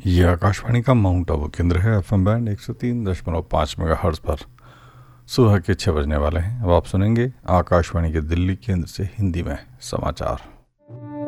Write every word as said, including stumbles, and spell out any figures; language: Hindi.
ये आकाशवाणी का माउंट आबू केंद्र है। एफएम बैंड एक सौ तीन दशमलव पाँच मेगाहर्ट्ज़ पर सुबह के छः बजने वाले हैं। अब आप सुनेंगे आकाशवाणी के दिल्ली केंद्र से हिंदी में समाचार।